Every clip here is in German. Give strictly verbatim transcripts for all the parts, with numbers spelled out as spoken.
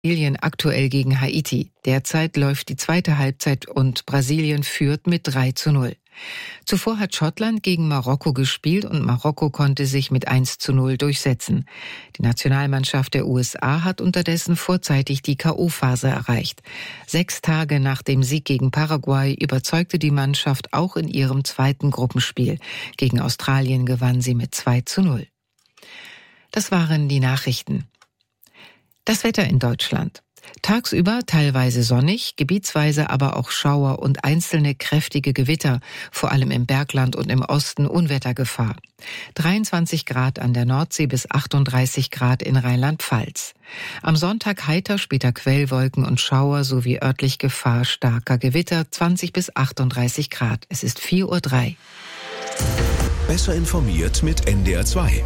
Brasilien aktuell gegen Haiti. Derzeit läuft die zweite Halbzeit und Brasilien führt mit drei zu null. Zuvor hat Schottland gegen Marokko gespielt und Marokko konnte sich mit eins zu null durchsetzen. Die Nationalmannschaft der U S A hat unterdessen vorzeitig die K O-Phase erreicht. Sechs Tage nach dem Sieg gegen Paraguay überzeugte die Mannschaft auch in ihrem zweiten Gruppenspiel. Gegen Australien gewann sie mit zwei zu null. Das waren die Nachrichten. Das Wetter in Deutschland. Tagsüber teilweise sonnig, gebietsweise aber auch Schauer und einzelne kräftige Gewitter, vor allem im Bergland und im Osten Unwettergefahr. dreiundzwanzig Grad an der Nordsee bis achtunddreißig Grad in Rheinland-Pfalz. Am Sonntag heiter, später Quellwolken und Schauer sowie örtlich Gefahr starker Gewitter, zwanzig bis achtunddreißig Grad. Es ist vier Uhr drei. Besser informiert mit N D R zwei.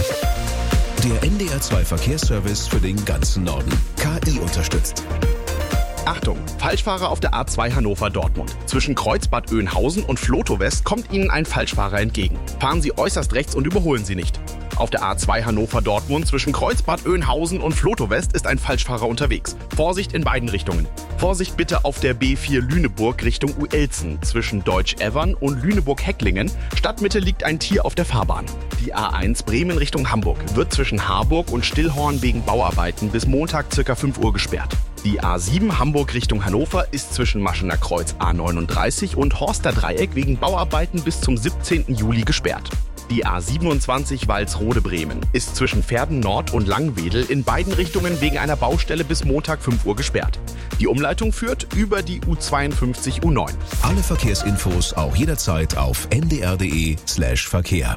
Der N D R zwei Verkehrsservice für den ganzen Norden. K I unterstützt. Achtung, Falschfahrer auf der A zwei Hannover-Dortmund. Zwischen Kreuzbad Oeynhausen und Floto West kommt Ihnen ein Falschfahrer entgegen. Fahren Sie äußerst rechts und überholen Sie nicht. Auf der A zwei Hannover-Dortmund zwischen Kreuzbad Oeynhausen und Floto West ist ein Falschfahrer unterwegs. Vorsicht in beiden Richtungen. Vorsicht bitte auf der B vier Lüneburg Richtung Uelzen. Zwischen Deutsch-Evern und Lüneburg-Hecklingen. Stadtmitte liegt ein Tier auf der Fahrbahn. Die A eins Bremen Richtung Hamburg wird zwischen Harburg und Stillhorn wegen Bauarbeiten bis Montag ca. fünf Uhr gesperrt. Die A sieben Hamburg Richtung Hannover ist zwischen Maschener Kreuz A neununddreißig und Horster Dreieck wegen Bauarbeiten bis zum siebzehnten Juli gesperrt. Die A siebenundzwanzig Walsrode-Bremen ist zwischen Verden Nord und Langwedel in beiden Richtungen wegen einer Baustelle bis Montag fünf Uhr gesperrt. Die Umleitung führt über die U zweiundfünfzig U neun. Alle Verkehrsinfos auch jederzeit auf n d r punkt d e slash Verkehr.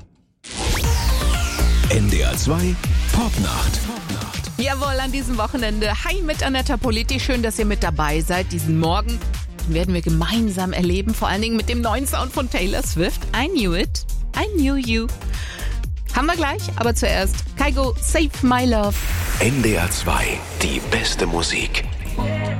N D R zwei Popnacht. Jawohl, an diesem Wochenende. Hi mit Anetta Politi. Schön, dass ihr mit dabei seid. Diesen Morgen werden wir gemeinsam erleben, vor allen Dingen mit dem neuen Sound von Taylor Swift. I knew it. I knew you. Haben wir gleich, aber zuerst Kygo, Save My Love. N D R zwei, die beste Musik.